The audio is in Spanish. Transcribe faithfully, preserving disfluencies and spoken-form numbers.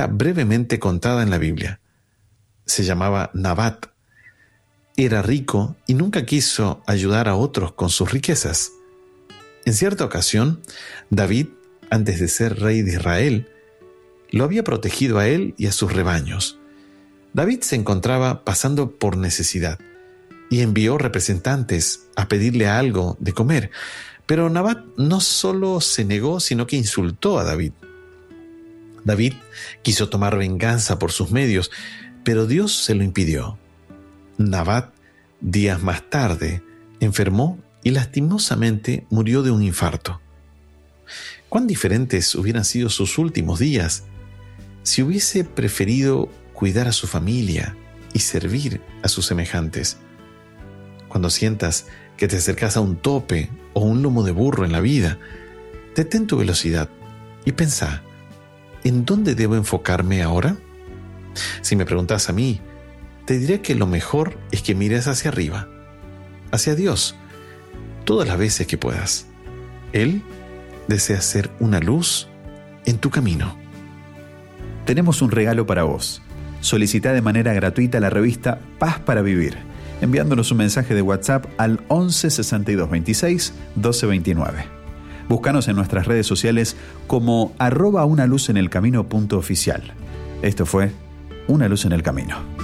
brevemente contada en la Biblia. Se llamaba Nabat. Era rico y nunca quiso ayudar a otros con sus riquezas. En cierta ocasión, David, antes de ser rey de Israel, lo había protegido a él y a sus rebaños. David se encontraba pasando por necesidad y envió representantes a pedirle algo de comer. Pero Nabat no solo se negó, sino que insultó a David. David quiso tomar venganza por sus medios, pero Dios se lo impidió. Nabat, días más tarde, enfermó y lastimosamente murió de un infarto. ¿Cuán diferentes hubieran sido sus últimos días si hubiese preferido cuidar a su familia y servir a sus semejantes? Cuando sientas que te acercas a un tope o un lomo de burro en la vida, detén tu velocidad y pensá, ¿en dónde debo enfocarme ahora? Si me preguntas a mí, te diré que lo mejor es que mires hacia arriba, hacia Dios, todas las veces que puedas. Él desea ser una luz en tu camino. Tenemos un regalo para vos. Solicita de manera gratuita la revista Paz para Vivir, enviándonos un mensaje de WhatsApp al once sesenta y dos veintiséis doce veintinueve. Búscanos en nuestras redes sociales como arroba una luz en el camino punto oficial. Esto fue Una Luz en el Camino.